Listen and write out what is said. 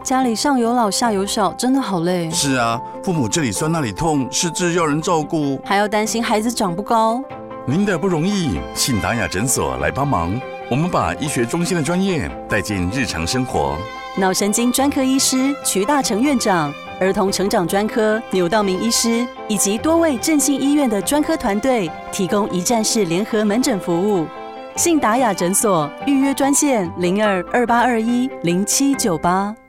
家里上有老下有小，真的好累。 是啊，父母这里酸那里痛，失智要人照顾， 还要担心孩子长不高。 您的不容易，信达雅诊所来帮忙。我们把医学中心的专业带进日常生活。 脑神经专科医师瞿大成院长，儿童成长专科钮道明医师，以及多位振兴医院的专科团队，提供一站式联合门诊服务。信达雅诊所预约专线0228210798。